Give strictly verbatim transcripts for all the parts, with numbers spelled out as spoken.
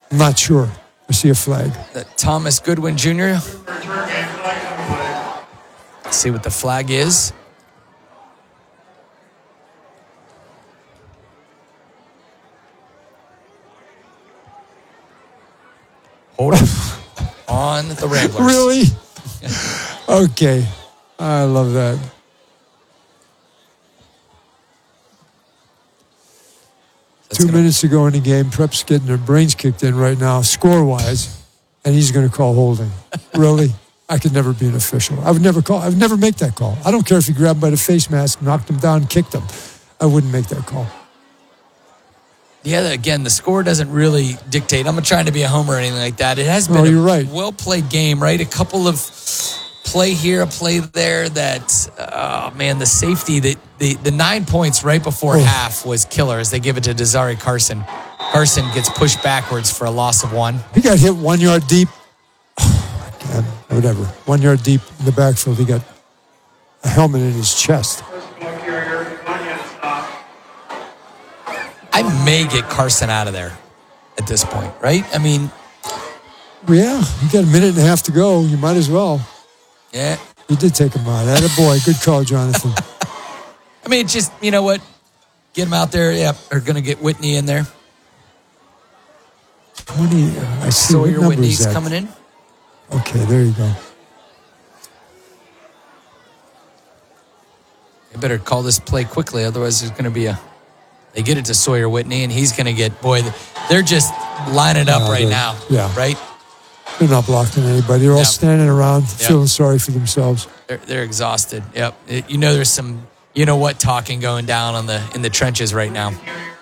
I'm not sure. I see a flag. Uh, Thomas Goodwin Junior Let's see what the flag is. Hold on the Ramblers. Really? Okay. I love that. That's Two gonna... minutes ago in the game, Prep's getting their brains kicked in right now, score-wise, and he's going to call holding. Really? I could never be an official. I would never call. I would never make that call. I don't care if he grabbed him by the face mask, knocked him down, kicked him. I wouldn't make that call. Yeah, again, the score doesn't really dictate. I'm not trying to be a homer or anything like that. It has been Oh, a you're right. well-played game, right? A couple of play here, a play there that, oh, man, the safety, the, the, the nine points right before Oh. half was killer as they give it to Desiree Carson. Carson gets pushed backwards for a loss of one. He got hit one yard deep. Oh, God, whatever. One yard deep in the backfield. He got a helmet in his chest. I may get Carson out of there at this point, right? I mean, Well, yeah, you got a minute and a half to go. You might as well. yeah. You did take him out. Attaboy. Good call, Jonathan. I mean, just, you know what? Get him out there. Yeah, are going to get Whitney in there. twenty. Uh, I see. What Sawyer number Whitney's is that? coming in. Okay, there you go. You better call this play quickly, otherwise there's going to be a... They get it to Sawyer Whitney, and he's going to get... Boy, they're just lining up Yeah, right they're- now, yeah. right? They're not blocking anybody. They're all Yeah. standing around, Yeah. feeling sorry for themselves. They're, they're exhausted. Yep. It- you know there's some, you know what, talking going down on the in the trenches right now.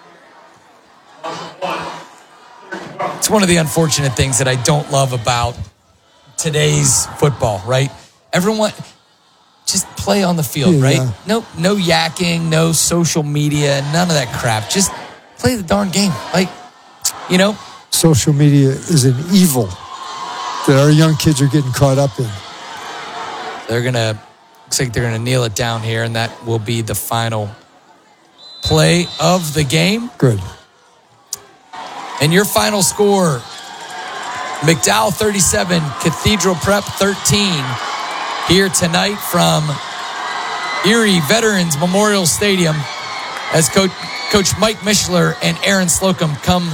It's one of the unfortunate things that I don't love about today's football, right? Everyone just play on the field, Yeah. right? No, no yakking, no social media, none of that crap. Just play the darn game. Like, you know, Social media is an evil that our young kids are getting caught up in. they're going to, looks like they're going to kneel it down here, and that will be the final play of the game. Good. And your final score, McDowell thirty-seven, Cathedral Prep thirteen, here tonight from Erie Veterans Memorial Stadium as Coach, Coach Mike Mishler and Aaron Slocum come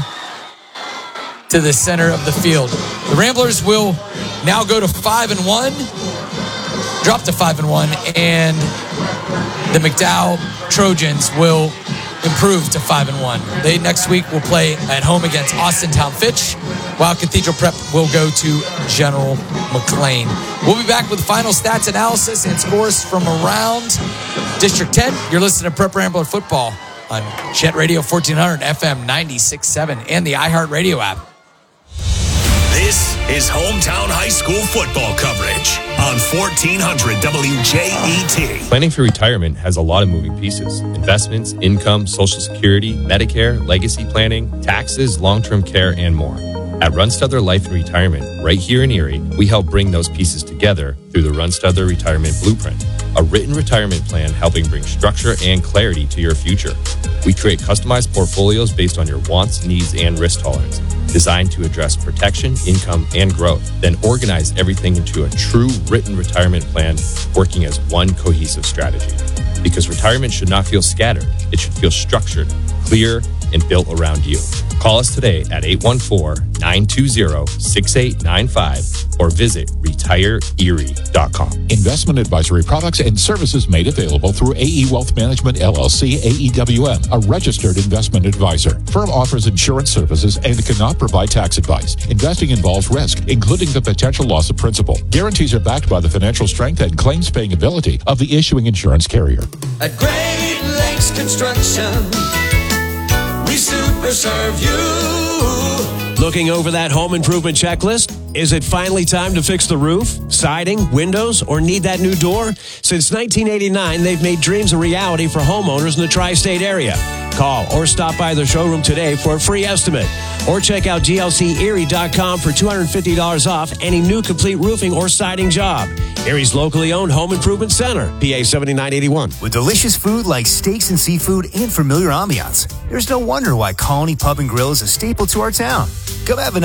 to the center of the field. The Ramblers will now go to five and one, drop to five and one, and the McDowell Trojans will improve to five and one. They next week will play at home against Austintown Fitch, while Cathedral Prep will go to General McLean. We'll be back with final stats analysis and scores from around District ten. You're listening to Prep Rambler Football on Jet Radio fourteen hundred, F M ninety-six point seven, and the iHeartRadio app. This is Hometown High School football coverage on fourteen hundred W J E T. Planning for retirement has a lot of moving pieces. Investments, income, Social Security, Medicare, legacy planning, taxes, long-term care, and more. At Runstuther Life and Retirement, right here in Erie, we help bring those pieces together through the Runstuther Retirement Blueprint, a written retirement plan helping bring structure and clarity to your future. We create customized portfolios based on your wants, needs, and risk tolerance, designed to address protection, income, and growth, then organize everything into a true written retirement plan working as one cohesive strategy. Because retirement should not feel scattered. It should feel structured, clear, and built around you. Call us today at eight one four, nine two zero, six eight nine five or visit retire erie dot com. Investment advisory products and services made available through A E Wealth Management, L L C, A E W M, a registered investment advisor. Firm offers insurance services and cannot provide tax advice. Investing involves risk, including the potential loss of principal. Guarantees are backed by the financial strength and claims-paying ability of the issuing insurance carrier. At Great Lakes Construction, we super serve you. Looking over that home improvement checklist? Is it finally time to fix the roof, siding, windows, or need that new door? Since nineteen eighty-nine, they've made dreams a reality for homeowners in the tri-state area. Call or stop by their showroom today for a free estimate. Or check out G L C Erie dot com for two hundred fifty dollars off any new complete roofing or siding job. Erie's locally owned home improvement center, P A seventy-nine eighty-one. With delicious food like steaks and seafood and familiar ambiance, there's no wonder why Colony Pub and Grill is a staple to our town. Come have a